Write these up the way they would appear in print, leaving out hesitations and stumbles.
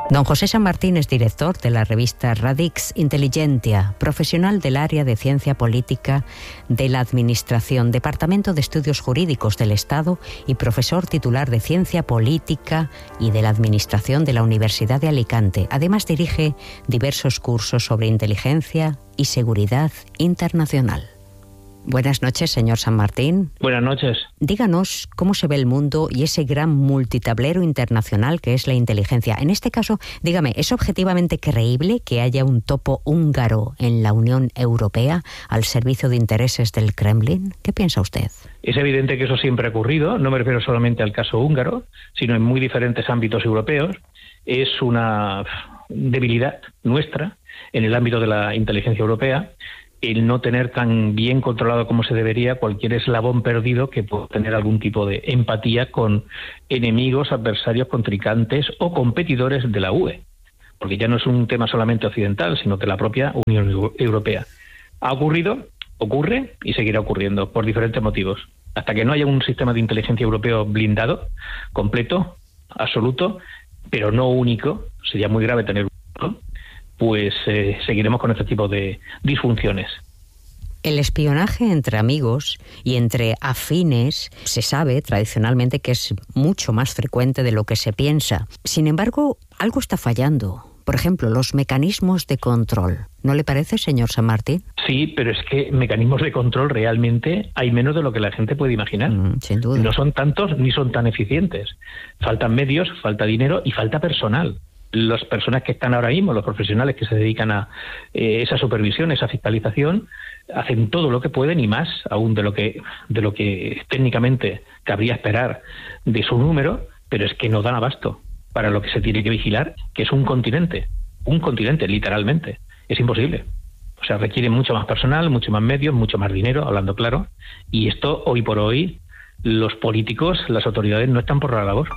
Don José San Martín es director de la revista Radix Intelligentia, profesional del área de Ciencia Política de la Administración, Departamento de Estudios Jurídicos del Estado y profesor titular de Ciencia Política y de la Administración de la Universidad de Alicante. Además dirige diversos cursos sobre inteligencia y seguridad internacional. Buenas noches, señor San Martín. Buenas noches. Díganos cómo se ve el mundo y ese gran multitablero internacional que es la inteligencia. En este caso, dígame, ¿es objetivamente creíble que haya un topo húngaro en la Unión Europea al servicio de intereses del Kremlin? ¿Qué piensa usted? Es evidente que eso siempre ha ocurrido. No me refiero solamente al caso húngaro, sino en muy diferentes ámbitos europeos. Es una debilidad nuestra en el ámbito de la inteligencia europea el no tener tan bien controlado como se debería cualquier eslabón perdido que pueda tener algún tipo de empatía con enemigos, adversarios, contrincantes o competidores de la UE. Porque ya no es un tema solamente occidental, sino de la propia Unión Europea. Ha ocurrido, ocurre y seguirá ocurriendo por diferentes motivos. Hasta que no haya un sistema de inteligencia europeo blindado, completo, absoluto, pero no único, sería muy grave tener uno, pues seguiremos con este tipo de disfunciones. El espionaje entre amigos y entre afines se sabe tradicionalmente que es mucho más frecuente de lo que se piensa. Sin embargo, algo está fallando. Por ejemplo, los mecanismos de control. ¿No le parece, señor San Martín? Sí, pero es que mecanismos de control realmente hay menos de lo que la gente puede imaginar. Sin duda. No son tantos ni son tan eficientes. Faltan medios, falta dinero y falta personal. Las personas que están ahora mismo, los profesionales que se dedican a esa supervisión, esa fiscalización, hacen todo lo que pueden y más aún de lo que técnicamente cabría esperar de su número, pero es que no dan abasto para lo que se tiene que vigilar, que es un continente literalmente. Es imposible. O sea, requiere mucho más personal, mucho más medios, mucho más dinero, hablando claro, y esto hoy por hoy los políticos, las autoridades no están por la labor.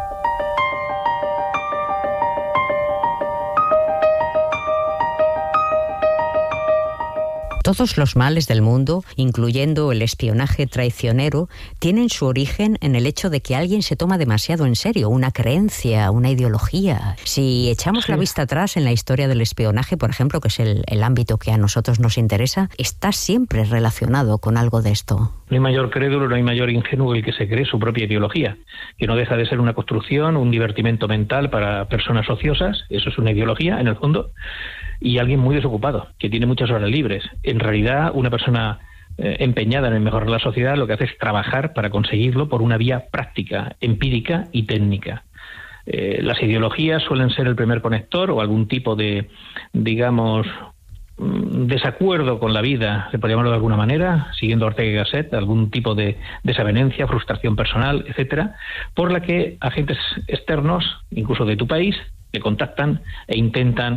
Todos los males del mundo, incluyendo el espionaje traicionero, tienen su origen en el hecho de que alguien se toma demasiado en serio una creencia, una ideología. Si echamos la vista atrás en la historia del espionaje, por ejemplo, que es el ámbito que a nosotros nos interesa, está siempre relacionado con algo de esto. No hay mayor crédulo, no hay mayor ingenuo el que se cree su propia ideología, que no deja de ser una construcción, un divertimento mental para personas ociosas, eso es una ideología en el fondo, y alguien muy desocupado, que tiene muchas horas libres. En realidad, una persona empeñada en el mejorar la sociedad lo que hace es trabajar para conseguirlo por una vía práctica, empírica y técnica. Las ideologías suelen ser el primer conector o algún tipo de, digamos, desacuerdo con la vida, se puede llamarlo de alguna manera, siguiendo Ortega y Gasset, algún tipo de desavenencia, frustración personal, etcétera, por la que agentes externos, incluso de tu país, te contactan e intentan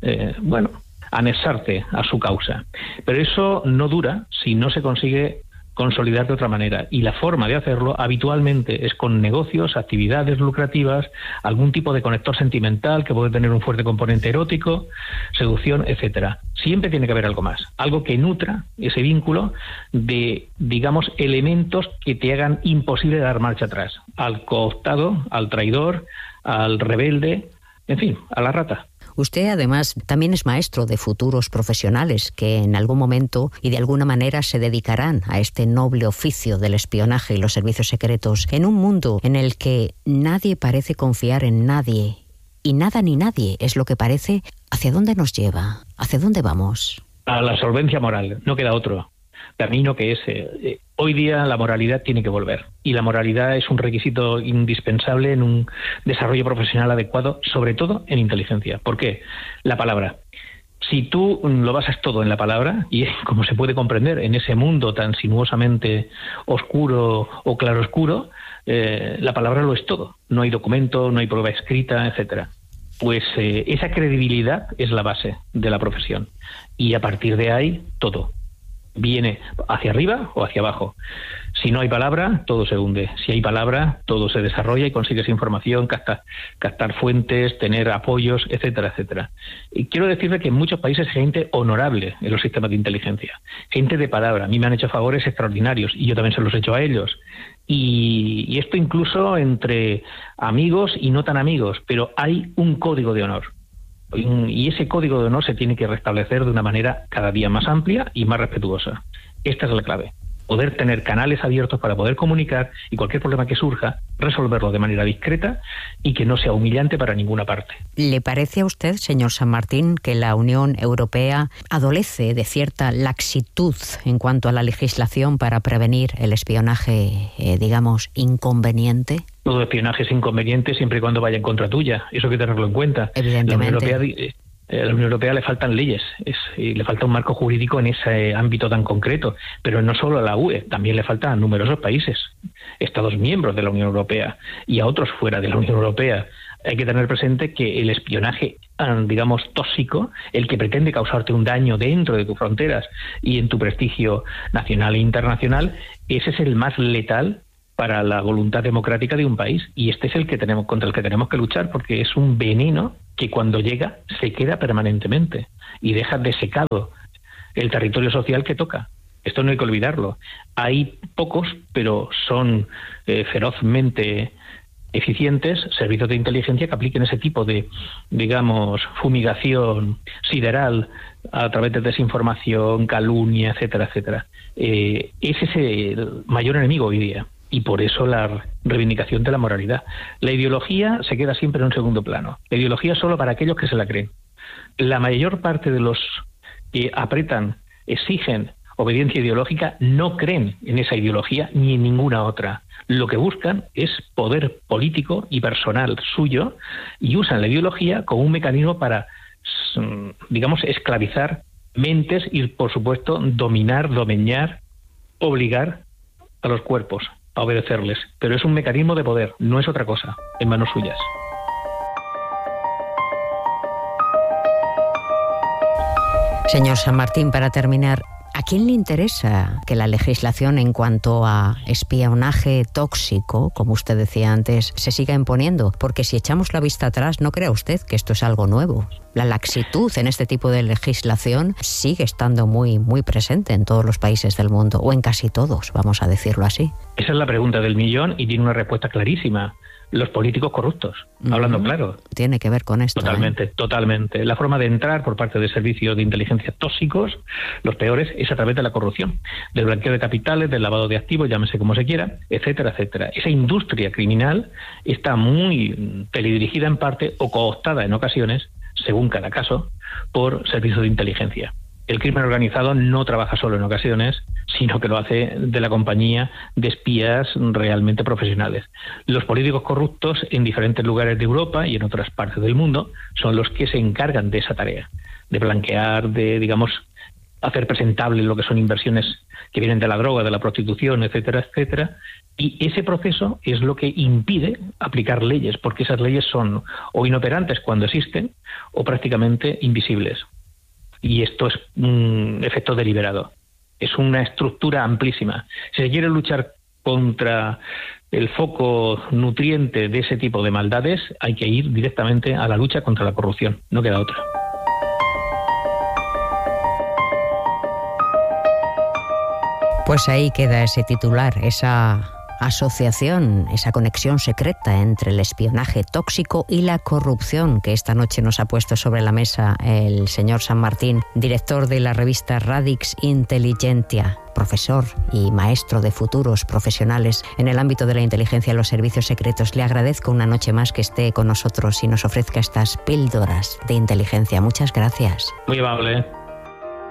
anexarte a su causa. Pero eso no dura si no se consigue consolidar de otra manera. Y la forma de hacerlo habitualmente es con negocios, actividades lucrativas, algún tipo de conector sentimental que puede tener un fuerte componente erótico, seducción, etcétera. Siempre tiene que haber algo más, algo que nutra ese vínculo de, digamos, elementos que te hagan imposible dar marcha atrás. Al cooptado, al traidor, al rebelde, en fin, a la rata. Usted, además, también es maestro de futuros profesionales que en algún momento y de alguna manera se dedicarán a este noble oficio del espionaje y los servicios secretos en un mundo en el que nadie parece confiar en nadie y nada ni nadie es lo que parece. ¿Hacia dónde nos lleva? ¿Hacia dónde vamos? A la solvencia moral, no queda otro camino que ese. Hoy día la moralidad tiene que volver y la moralidad es un requisito indispensable en un desarrollo profesional adecuado, sobre todo en inteligencia. ¿Por qué? La palabra. Si tú lo basas todo en la palabra, y como se puede comprender en ese mundo tan sinuosamente oscuro o claroscuro, la palabra lo es todo. No hay documento, no hay prueba escrita, etcétera. Pues esa credibilidad es la base de la profesión y a partir de ahí todo viene hacia arriba o hacia abajo. Si no hay palabra, todo se hunde. Si hay palabra, todo se desarrolla y consigues información, captar fuentes, tener apoyos, etcétera, etcétera. Y quiero decirle que en muchos países hay gente honorable en los sistemas de inteligencia, gente de palabra. A mí me han hecho favores extraordinarios y yo también se los he hecho a ellos. Y esto incluso entre amigos y no tan amigos, pero hay un código de honor. Y ese código de honor se tiene que restablecer de una manera cada día más amplia y más respetuosa. Esta es la clave. Poder tener canales abiertos para poder comunicar y cualquier problema que surja, resolverlo de manera discreta y que no sea humillante para ninguna parte. ¿Le parece a usted, señor San Martín, que la Unión Europea adolece de cierta laxitud en cuanto a la legislación para prevenir el espionaje, digamos, inconveniente? Todo espionaje es inconveniente siempre y cuando vaya en contra tuya. Eso hay que tenerlo en cuenta. Evidentemente. A la Unión Europea le faltan leyes, y le falta un marco jurídico en ese ámbito tan concreto, pero no solo a la UE, también le falta a numerosos países, Estados miembros de la Unión Europea y a otros fuera de la Unión Europea. Hay que tener presente que el espionaje, digamos, tóxico, el que pretende causarte un daño dentro de tus fronteras y en tu prestigio nacional e internacional, ese es el más letal para la voluntad democrática de un país, y este es el que tenemos, contra el que tenemos que luchar, porque es un veneno que cuando llega se queda permanentemente y deja desecado el territorio social que toca. Esto no hay que olvidarlo. Hay pocos, pero son ferozmente eficientes servicios de inteligencia que apliquen ese tipo de, digamos, fumigación sideral a través de desinformación, calumnia, etcétera, etcétera. Ese es el mayor enemigo hoy día. Y por eso la reivindicación de la moralidad. La ideología se queda siempre en un segundo plano. La ideología es solo para aquellos que se la creen. La mayor parte de los que apretan, exigen obediencia ideológica, no creen en esa ideología ni en ninguna otra. Lo que buscan es poder político y personal suyo, y usan la ideología como un mecanismo para, digamos, esclavizar mentes y, por supuesto, dominar, obligar a los cuerpos a obedecerles, pero es un mecanismo de poder, no es otra cosa, en manos suyas. Señor San Martín, para terminar, ¿a quién le interesa que la legislación en cuanto a espionaje tóxico, como usted decía antes, se siga imponiendo? Porque si echamos la vista atrás, no crea usted que esto es algo nuevo. La laxitud en este tipo de legislación sigue estando muy, muy presente en todos los países del mundo, o en casi todos, vamos a decirlo así. Esa es la pregunta del millón y tiene una respuesta clarísima. Los políticos corruptos, hablando claro. Tiene que ver con esto. Totalmente. La forma de entrar por parte de servicios de inteligencia tóxicos, los peores, es a través de la corrupción, del blanqueo de capitales, del lavado de activos, llámese como se quiera, etcétera, etcétera. Esa industria criminal está muy teledirigida en parte o cooptada en ocasiones, según cada caso, por servicios de inteligencia. El crimen organizado no trabaja solo en ocasiones, sino que lo hace de la compañía de espías realmente profesionales. Los políticos corruptos en diferentes lugares de Europa y en otras partes del mundo son los que se encargan de esa tarea, de blanquear, de, digamos, hacer presentable lo que son inversiones que vienen de la droga, de la prostitución, etcétera, etcétera. Y ese proceso es lo que impide aplicar leyes, porque esas leyes son o inoperantes cuando existen o prácticamente invisibles. Y esto es un efecto deliberado. Es una estructura amplísima. Si se quiere luchar contra el foco nutriente de ese tipo de maldades, hay que ir directamente a la lucha contra la corrupción. No queda otra. Pues ahí queda ese titular, esa asociación, esa conexión secreta entre el espionaje tóxico y la corrupción que esta noche nos ha puesto sobre la mesa el señor San Martín, director de la revista Radix Intelligentia, profesor y maestro de futuros profesionales en el ámbito de la inteligencia y los servicios secretos. Le agradezco una noche más que esté con nosotros y nos ofrezca estas píldoras de inteligencia. Muchas gracias. Muy amable.